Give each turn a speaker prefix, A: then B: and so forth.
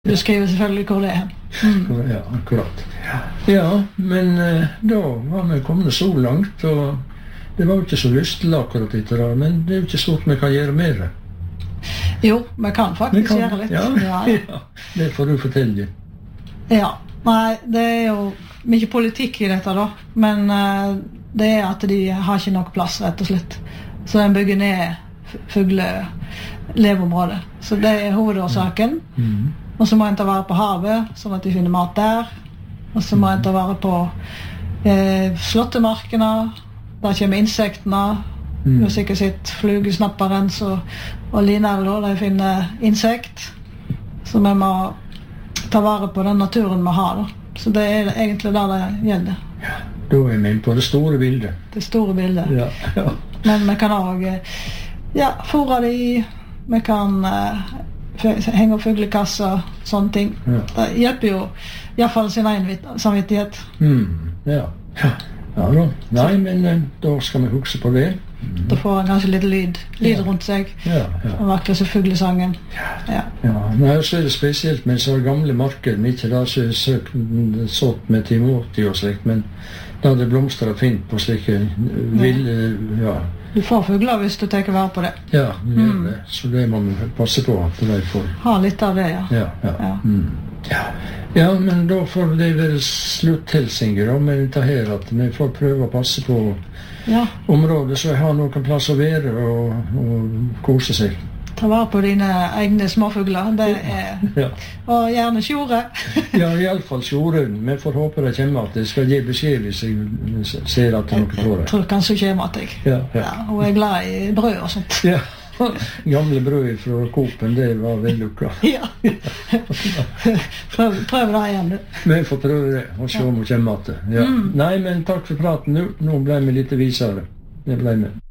A: Du skriver selvfølgelig hvor det
B: Ja, akkurat. Ja, men da var vi kommet så langt, og det var jo ikke så lystelig akkurat dette da, men det er jo ikke stort vi kan gjøre mer.
A: Jo, vi kan faktisk gjøre litt.
B: Ja, det får du fortelle.
A: Ja, nei, det er jo mye politikk i dette da, men det er at de har ikke nok plass, rett og slett. Så de bygger ned fugleleveområdet. Så det er hovedårsaken. Og så må en ta vare på havet, sånn at de finner mat der. Og så må en ta vare på slåttemarkene, der kommer insektene. Du har sikkert sett flugesnapperen og linelva, de finner insekt. Så vi må ta vare på den naturen vi har. Da. Så det er egentlig der det gjelder.
B: Ja, da er vi inne på det store bildet.
A: Det store bildet.
B: Ja.
A: Men vi kan også fôre de, vi kan henge opp fuglekasser, sånne ting. Det hjelper jo i hvert fall sin egen samvittighet.
B: Ja da. Nei, men da skal vi huske på det.
A: Da får han kanskje litt lyd rundt seg. Og vakler så fuglesangen.
B: Nei, så er det spesielt med så gamle marker, ikke da så er sått med Timoti og slikt, men da det blomstrer fint på slike ville,
A: Du får fugler hvis du tenker vare på det.
B: Ja, det gjør det. Så det må vi passe på at de får.
A: Ha litt av det,
B: Ja, men da får det være slutthilsinger da, med dette her, at vi får prøve å passe på området, så jeg har noen plass å være og kose seg.
A: Ta vare på dine egne småfugler, det og gjerne sjore.
B: Ja, i alle fall sjorun. Vi får håpe det kommer at det skal gi beskjed hvis jeg ser at det er noe på det.
A: Jeg tror kanskje det kommer at jeg. Hun er glad i brød og sånt.
B: Ja. Gamle brød fra Coop-en, det var vellukka.
A: Ja. Prøv det igjen, du.
B: Vi får prøve det, og se om hun kommer at det. Nei, men takk for praten nå. Nå ble vi litt visere. Det ble vi.